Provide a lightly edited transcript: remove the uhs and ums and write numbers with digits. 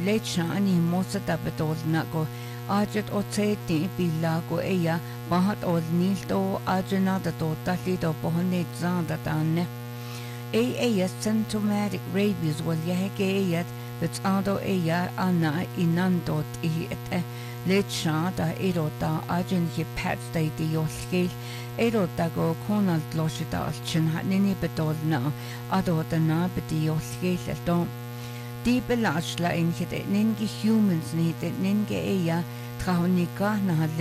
lecha ani mosata betolna ko ajet otseti pilla ko eya bahat olnilto ajenada to talito pohne zanda tanne eya symptomatic rabies wal yahke eyat betado eya anna inandot iete lecha da erota ajen hi patsta di yolgil erota go konal loshita alchin hanini betolna adotana beti yolgil to die belashla in hit ninge humans ni ninge eya trahonika na